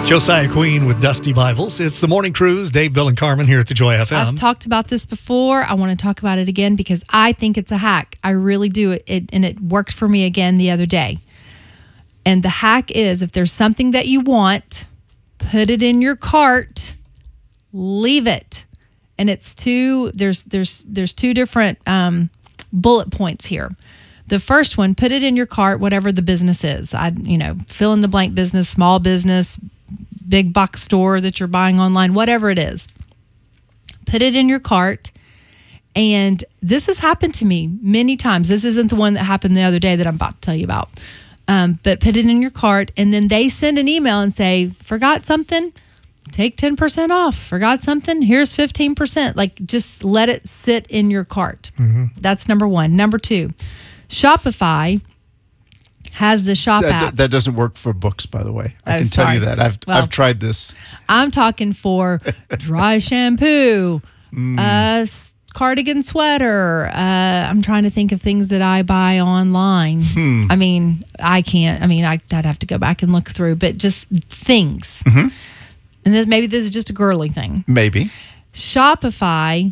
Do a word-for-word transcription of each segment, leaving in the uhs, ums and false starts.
Josiah Queen with Dusty Bibles. It's the Morning Cruise. Dave, Bill, and Carmen here at the Joy F M. I've talked about this before. I want to talk about it again because I think it's a hack. I really do. It, it and it worked for me again the other day. And the hack is, if there's something that you want, put it in your cart, leave it. And it's two. There's there's there's two different um, bullet points here. The first one, put it in your cart, whatever the business is. I, you know, fill in the blank business, small business, big box store that you're buying online, whatever it is. Put it in your cart. And this has happened to me many times. This isn't the one that happened the other day that I'm about to tell you about. Um, but put it in your cart, and then they send an email and say, forgot something? Take ten percent off. Forgot something? Here's fifteen percent. Like, just let it sit in your cart. Mm-hmm. That's number one. Number two, Shopify has the Shop that, app. That doesn't work for books, by the way. I oh, can sorry. tell you that. I've well, I've tried this. I'm talking for dry shampoo, mm. uh, cardigan sweater. Uh, I'm trying to think of things that I buy online. Hmm. I mean, I can't. I mean, I, I'd have to go back and look through, but just things. Mm-hmm. And this, maybe this is just a girly thing. Maybe. Shopify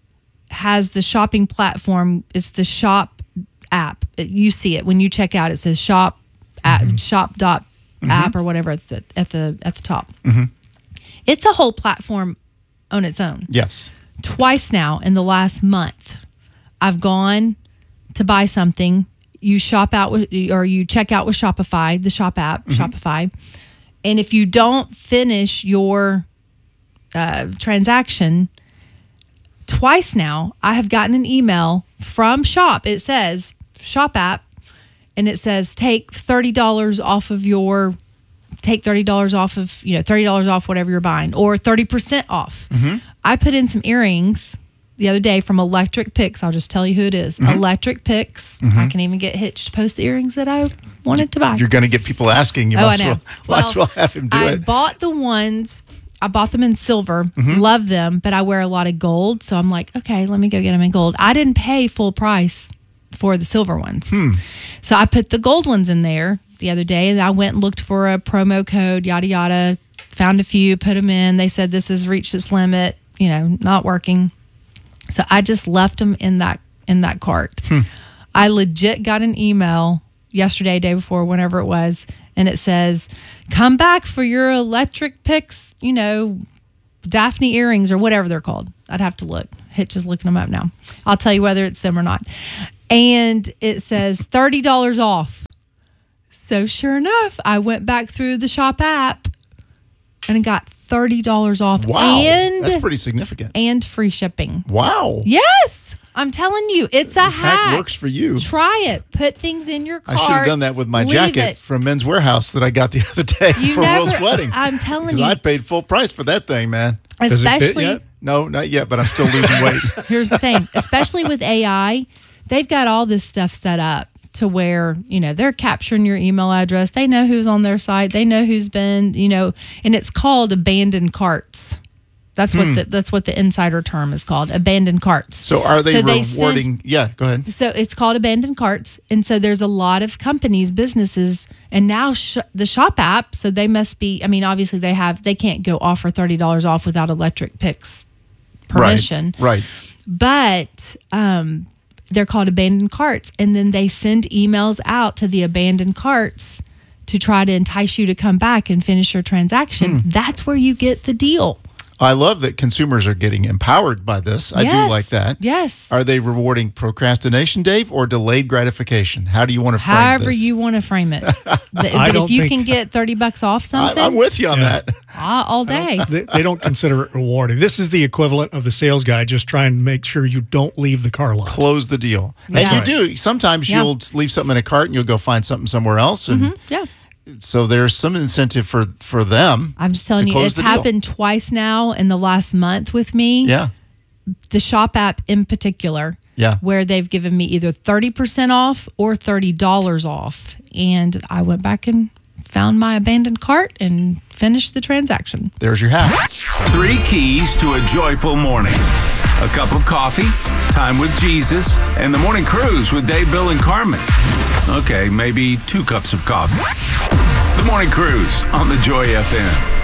has the shopping platform. It's the Shop app. You see it when you check out. It says Shop app, mm-hmm. Shop dot mm-hmm. app or whatever at the at the at the top. Mm-hmm. It's a whole platform on its own. Yes. Twice now in the last month, I've gone to buy something. You shop out with, or you check out with Shopify, the Shop app, mm-hmm. Shopify. And if you don't finish your uh, transaction, twice now, I have gotten an email from Shop. It says Shop app, and it says take thirty dollars off of your, take thirty dollars off of, you know, thirty dollars off whatever you're buying, or thirty percent off. Mm-hmm. I put in some earrings the other day from Electric Picks. I'll just tell you who it is. Mm-hmm. Electric Picks. Mm-hmm. I can even get Hitch to post the earrings that I wanted to buy. You're going to get people asking. You oh, might, I know. As well, well, might as well have him do I it. I bought the ones, I bought them in silver. Mm-hmm. Love them, but I wear a lot of gold. So I'm like, okay, let me go get them in gold. I didn't pay full price for the silver ones. Hmm. So I put the gold ones in there the other day, and I went and looked for a promo code, yada, yada, found a few, put them in. They said this has reached its limit, you know, not working. So I just left them in that in that cart. Hmm. I legit got an email yesterday, day before, whenever it was, and it says, come back for your Electric Picks, you know, Daphne earrings or whatever they're called. I'd have to look. Hitch is looking them up now. I'll tell you whether it's them or not. And it says thirty dollars off. So sure enough, I went back through the Shop app and got thirty dollars off. Wow. And, that's pretty significant. And free shipping. Wow. Yes. I'm telling you, it's a this hack. hack works for you. Try it. Put things in your cart. I should have done that with my Leave jacket it. from Men's Warehouse that I got the other day You for never, Will's wedding. I'm telling you. I paid full price for that thing, man. Does it fit Especially, yet? No, not yet, but I'm still losing weight. Here's the thing. Especially with A I, they've got all this stuff set up to where, you know, they're capturing your email address. They know who's on their site. They know who's been, you know, and it's called abandoned carts. That's what hmm. the, that's what the insider term is called, abandoned carts. So are they so rewarding? They send, yeah, go ahead. So it's called abandoned carts. And so there's a lot of companies, businesses, and now sh- the Shop app, so they must be, I mean, obviously they have, they can't go offer thirty dollars off without Electric Picks permission. Right, right. But um, they're called abandoned carts. And then they send emails out to the abandoned carts to try to entice you to come back and finish your transaction. Hmm. That's where you get the deal. I love that consumers are getting empowered by this. I yes, do like that. Yes. Are they rewarding procrastination, Dave, or delayed gratification? How do you want to frame However this? you want to frame it. but I if you think, can get thirty bucks off something. I, I'm with you on yeah. that. Uh, all day. They, they don't consider it rewarding. This is the equivalent of the sales guy just trying to make sure you don't leave the car lot. Close the deal. Yeah. And you right. do. Sometimes Yeah. you'll leave something in a cart and you'll go find something somewhere else. And Mm-hmm. Yeah. so there's some incentive for, for them. I'm just telling to you, close it's the deal. happened twice now in the last month with me. Yeah. The Shop app in particular. Yeah. Where they've given me either thirty percent off or thirty dollars off. And I went back and found my abandoned cart and finished the transaction. There's your hack. Three keys to a joyful morning. A cup of coffee, time with Jesus, and the morning cruise with Dave, Bill, and Carmen. Okay, maybe two cups of coffee. The morning cruise on the Joy F M.